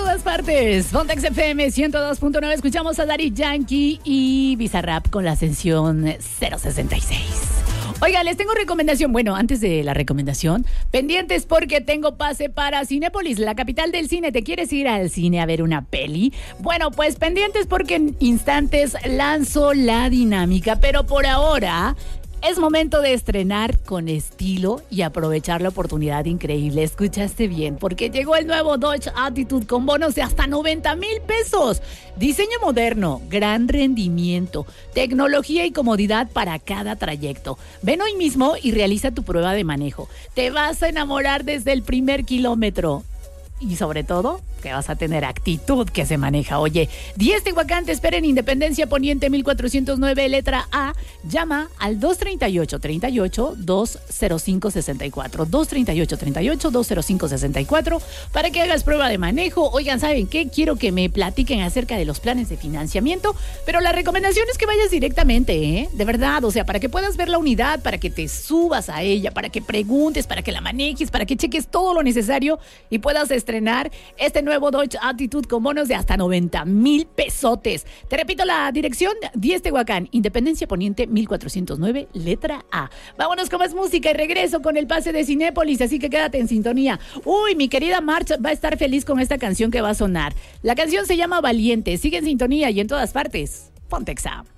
todas partes. Pontex FM 102.9. Escuchamos a Daddy Yankee y Bizarrap con la ascensión 066. Oiga, les tengo recomendación. Bueno, antes de la recomendación, pendientes porque tengo pase para Cinépolis, la capital del cine. ¿Te quieres ir al cine a ver una peli? Bueno, pues pendientes porque en instantes lanzo la dinámica, pero por ahora es momento de estrenar con estilo y aprovechar la oportunidad increíble. Escuchaste bien, porque llegó el nuevo Dodge Attitude con bonos de hasta 90,000 pesos. Diseño moderno, gran rendimiento, tecnología y comodidad para cada trayecto. Ven hoy mismo y realiza tu prueba de manejo. Te vas a enamorar desde el primer kilómetro. Y sobre todo, que vas a tener actitud que se maneja. Oye, 10 Tehuacán te espera en Independencia Poniente 1409, letra A. Llama al 238-205-64. 238-205-64 para que hagas prueba de manejo. Oigan, ¿saben qué? Quiero que me platiquen acerca de los planes de financiamiento, pero la recomendación es que vayas directamente, ¿eh? De verdad, o sea, para que puedas ver la unidad, para que te subas a ella, para que preguntes, para que la manejes, para que cheques todo lo necesario y puedas estrenar este nuevo Dodge Attitude con bonos de hasta 90,000 pesotes. Te repito la dirección: 10 Tehuacán, Independencia Poniente 1409, letra A. Vámonos con más música y regreso con el pase de Cinépolis, así que quédate en sintonía. Uy, mi querida March va a estar feliz con esta canción que va a sonar. La canción se llama Valiente. Sigue en sintonía y en todas partes. Pontex.